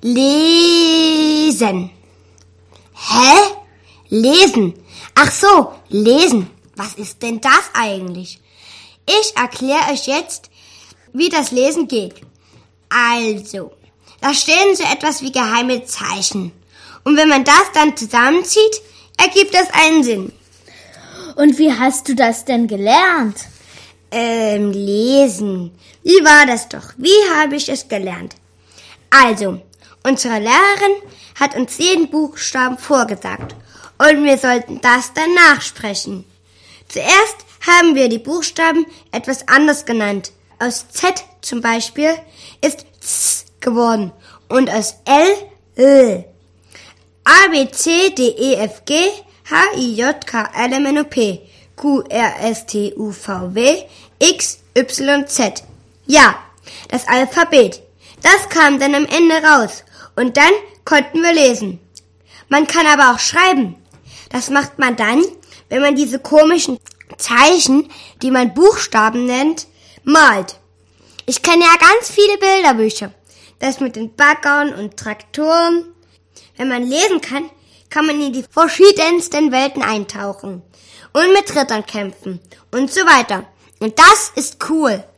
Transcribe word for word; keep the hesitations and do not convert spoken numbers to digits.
Lesen. Hä? Lesen. Ach so, lesen. Was ist denn das eigentlich? Ich erkläre euch jetzt, wie das Lesen geht. Also, da stehen so etwas wie geheime Zeichen. Und wenn man das dann zusammenzieht, ergibt das einen Sinn. Und wie hast du das denn gelernt? Ähm, lesen. Wie war das doch? Wie habe ich es gelernt? Also, unsere Lehrerin hat uns jeden Buchstaben vorgesagt. Und wir sollten das dann nachsprechen. Zuerst haben wir die Buchstaben etwas anders genannt. Aus Z zum Beispiel ist Z geworden und aus L, L. A, B, C, D, E, F, G, H, I, J, K, L, M, N, O, P, Q, R, S, T, U, V, W, X, Y, Z. Ja, das Alphabet. Das kam dann am Ende raus und dann konnten wir lesen. Man kann aber auch schreiben. Das macht man dann, wenn man diese komischen Zeichen, die man Buchstaben nennt, malt. Ich kenne ja ganz viele Bilderbücher. Das mit den Baggern und Traktoren. Wenn man lesen kann, kann man in die verschiedensten Welten eintauchen und mit Rittern kämpfen und so weiter. Und das ist cool.